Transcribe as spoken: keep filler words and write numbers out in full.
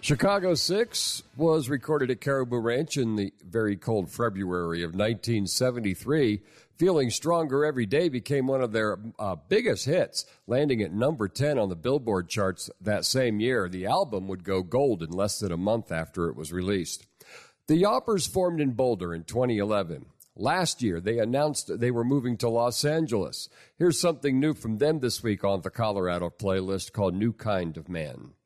Chicago six was recorded at Caribou Ranch in the very cold February of nineteen seventy-three. Feeling Stronger Every Day became one of their uh, biggest hits, landing at number ten on the Billboard charts that same year. The album would go gold in less than a month after it was released. The Yawpers formed in Boulder in twenty eleven. Last year, they announced they were moving to Los Angeles. Here's something new from them this week on the Colorado playlist called New Kind of Man.